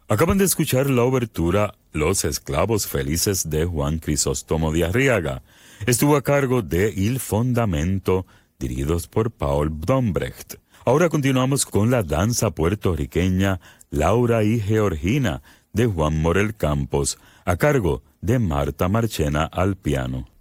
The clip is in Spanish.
Acaban de escuchar la obertura Los Esclavos Felices de Juan Crisóstomo de Arriaga. Estuvo a cargo de Il Fondamento, dirigidos por Paul Dombrecht. Ahora continuamos con la danza puertorriqueña Laura y Georgina de Juan Morel Campos, a cargo de Marta Marchena al piano.